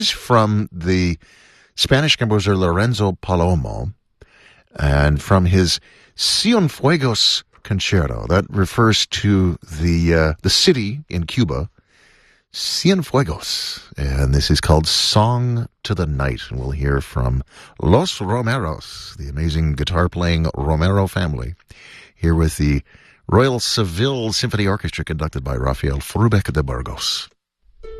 from the Spanish composer Lorenzo Palomo, and from his Cienfuegos concerto. That refers to the city in Cuba, Cienfuegos, and this is called Song to the Night, and we'll hear from Los Romeros, the amazing guitar-playing Romero family, here with the Royal Seville Symphony Orchestra conducted by Rafael Frubeck de Burgos.